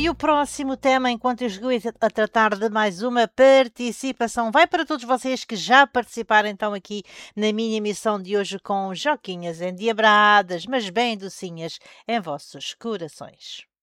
e o próximo tema, enquanto eu estou a tratar de mais uma participação, vai para todos vocês que já participaram então aqui na minha emissão de hoje com joquinhas endiabradas, mas bem docinhas em vossos corações.